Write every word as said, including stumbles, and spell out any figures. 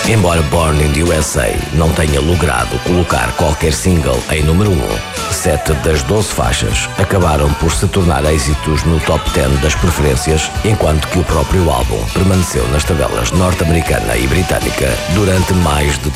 Embora Born in the U S A não tenha logrado colocar qualquer single em número um, sete das doze faixas acabaram por se tornar êxitos no top dez das preferências, enquanto que o próprio álbum permaneceu nas tabelas norte-americana e britânica durante mais de